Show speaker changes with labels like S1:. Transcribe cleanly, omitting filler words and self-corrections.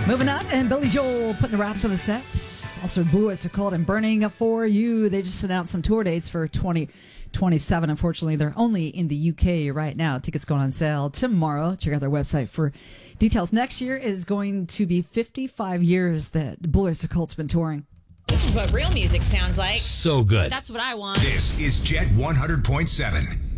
S1: Moving up, and Billy Joel putting the wraps on the sets. Also, Blue Oyster Cult and Burning Up For You. They just announced some tour dates for 2027. Unfortunately, they're only in the UK right now. Tickets going on sale tomorrow. Check out their website for details. Next year is going to be 55 years that Blue Oyster Cult's been touring.
S2: This is what real music sounds like.
S3: So good.
S4: That's what I want.
S5: This is Jet 100.7.